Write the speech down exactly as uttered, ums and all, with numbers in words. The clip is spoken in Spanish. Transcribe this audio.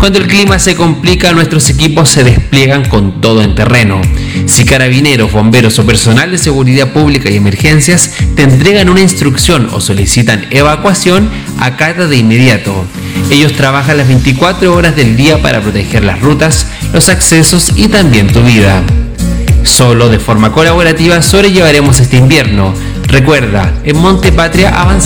Cuando el clima se complica, nuestros equipos se despliegan con todo en terreno. Si carabineros, bomberos o personal de seguridad pública y emergencias te entregan una instrucción o solicitan evacuación, acata de inmediato. Ellos trabajan las veinticuatro horas del día para proteger las rutas, los accesos y también tu vida. Solo de forma colaborativa sobrellevaremos este invierno. Recuerda, en Monte Patria avanzamos.